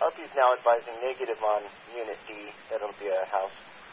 RP is now advising negative on Unit D at Olympia House.